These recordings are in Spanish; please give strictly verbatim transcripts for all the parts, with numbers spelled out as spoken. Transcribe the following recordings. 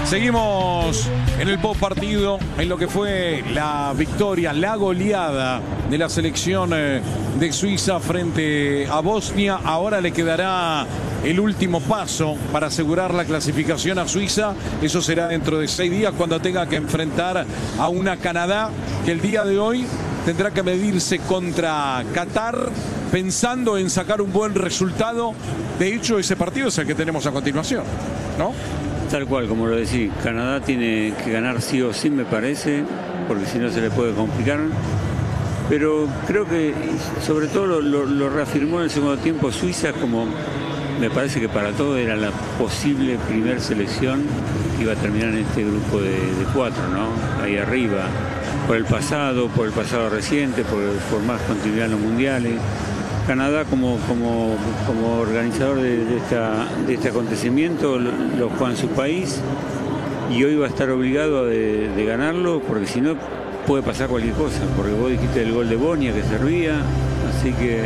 Seguimos en el post partido, en lo que fue la victoria, la goleada de la selección de Suiza frente a Bosnia. Ahora le quedará el último paso para asegurar la clasificación a Suiza. Eso será dentro de seis días cuando tenga que enfrentar a una Canadá que el día de hoy tendrá que medirse contra Qatar pensando en sacar un buen resultado. De hecho, ese partido es el que tenemos a continuación, ¿no? Tal cual, como lo decís, Canadá tiene que ganar sí o sí, me parece, porque si no se le puede complicar. Pero creo que sobre todo lo, lo, lo reafirmó en el segundo tiempo Suiza, como me parece que para todo era la posible primer selección que iba a terminar en este grupo de, de cuatro, ¿no? Ahí arriba, por el pasado, por el pasado reciente, por, por más continuidad en los mundiales. Canadá como, como, como organizador de, de, esta, de este acontecimiento lo, lo juega en su país y hoy va a estar obligado de, de ganarlo, porque si no puede pasar cualquier cosa, porque vos dijiste el gol de Bosnia que servía, así que...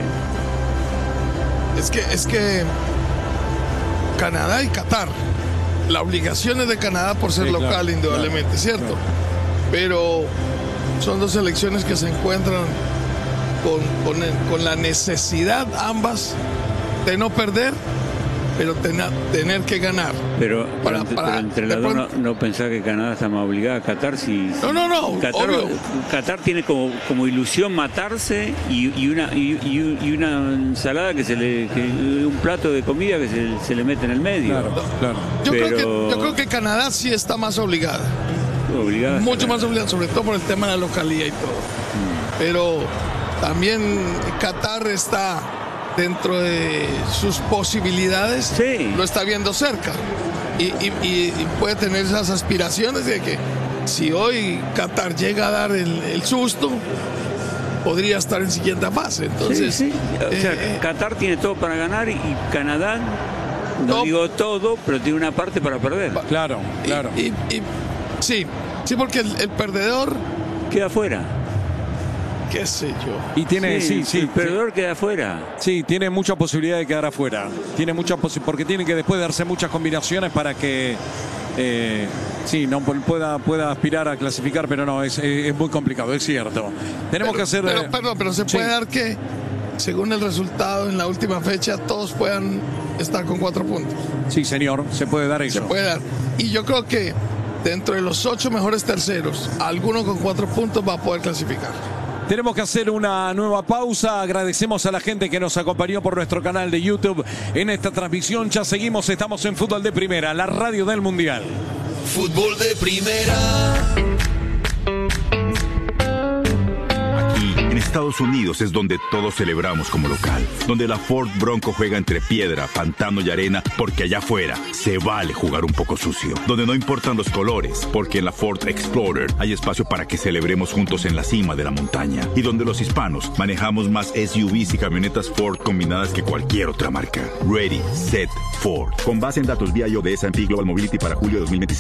Es que, es que Canadá y Qatar, la obligación es de Canadá por ser sí, local, claro, indudablemente, claro, ¿cierto? Claro. Pero son dos selecciones que se encuentran Con, con, el, con la necesidad ambas de no perder, pero tener, tener que ganar. Pero, para, pero, para, pero entre las dos no, no pensar que Canadá está más obligada a Qatar. Si, si no, no, no. Qatar, Qatar tiene como, como ilusión matarse y, y, una, y, y una ensalada que se le. Que, un plato de comida que se, se le mete en el medio. Claro, claro. Yo, pero, creo que, yo creo que Canadá sí está más obligada. obligada Mucho más obligada, sobre todo por el tema de la localidad y todo. Mm. Pero. También Qatar está dentro de sus posibilidades, sí. Lo está viendo cerca y, y, y puede tener esas aspiraciones de que si hoy Qatar llega a dar el, el susto, podría estar en siguiente fase. Entonces, sí, sí. O sea, eh, Qatar tiene todo para ganar y, y Canadá, no top. digo todo, pero tiene una parte para perder. Claro, claro. Y, y, y, sí, sí, porque el, el perdedor queda afuera. Qué sé yo. Y tiene, sí, sí, sí el perdedor sí. queda afuera. Sí, tiene mucha posibilidad de quedar afuera. Tiene mucha posibilidad, porque tiene que después darse muchas combinaciones para que eh, sí, no pueda, pueda aspirar a clasificar, pero no, es, es muy complicado, es cierto. Tenemos pero, que hacer. Pero, perdón, pero se puede sí. dar que, según el resultado en la última fecha, todos puedan estar con cuatro puntos. Sí, señor, se puede dar eso. Se puede dar. Y yo creo que dentro de los ocho mejores terceros, alguno con cuatro puntos va a poder clasificar. Tenemos que hacer una nueva pausa. Agradecemos a la gente que nos acompañó por nuestro canal de YouTube en esta transmisión. Ya seguimos, estamos en Fútbol de Primera, la radio del Mundial. Fútbol de Primera. En Estados Unidos es donde todos celebramos como local, donde la Ford Bronco juega entre piedra, pantano y arena, porque allá afuera se vale jugar un poco sucio, donde no importan los colores, porque en la Ford Explorer hay espacio para que celebremos juntos en la cima de la montaña, y donde los hispanos manejamos más S U Vs y camionetas Ford combinadas que cualquier otra marca. Ready, Set, Ford. Con base en datos vía I O de S and P Global Mobility para julio de dos mil veinticinco.